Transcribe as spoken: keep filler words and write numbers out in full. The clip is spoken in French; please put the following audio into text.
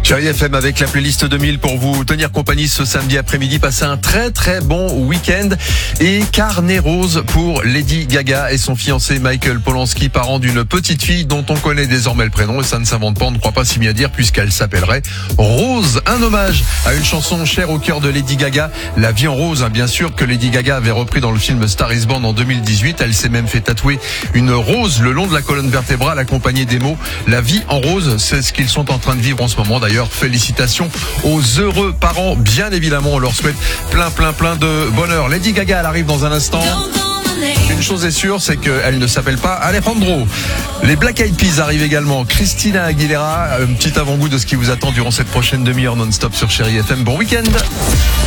Chérie F M avec la playlist deux mille pour vous tenir compagnie ce samedi après-midi. Passez un très très bon week-end. Et carnet rose pour Lady Gaga et son fiancé Michael Polanski, parent d'une petite fille dont on connaît désormais le prénom. Et ça ne s'invente pas, on ne croit pas si bien dire, puisqu'elle s'appellerait Rose. Un hommage à une chanson chère au cœur de Lady Gaga, La vie en rose, hein, bien sûr, que Lady Gaga avait repris dans le film Star is Born en deux mille dix-huit. Elle s'est même fait tatouer une rose le long de la colonne vertébrale accompagnée des mots La vie en rose. C'est ce qu'ils sont en train de vivre en ce moment. D'ailleurs, félicitations aux heureux parents. Bien évidemment, on leur souhaite plein, plein, plein de bonheur. Lady Gaga, elle arrive dans un instant. Une chose est sûre, c'est qu'elle ne s'appelle pas Alejandro. Les Black Eyed Peas arrivent également. Christina Aguilera, un petit avant-goût de ce qui vous attend durant cette prochaine demi-heure non-stop sur Chérie F M. Bon week-end.